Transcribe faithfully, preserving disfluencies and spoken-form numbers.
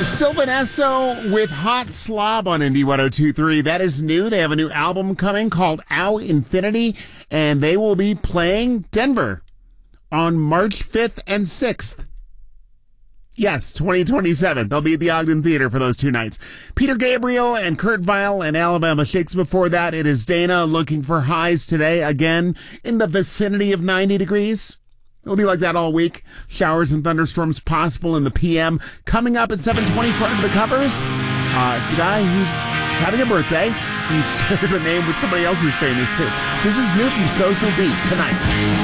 Sylvan Esso with Hot Slob on Indie one oh two point three. That is new. They have a new album coming called Ow Infinity, and they will be playing Denver on March fifth and sixth. Yes, twenty twenty-seven. They'll be at the Ogden Theater for those two nights. Peter Gabriel and Kurt Vile and Alabama Shakes. Before that, it is Dana looking for highs today, again in the vicinity of ninety degrees. It'll be like that all week. Showers and thunderstorms possible in the P M. Coming up at seven twenty for Under the Covers, uh, it's a guy who's having a birthday. He shares a name with somebody else who's famous, too. This is new from Social D tonight.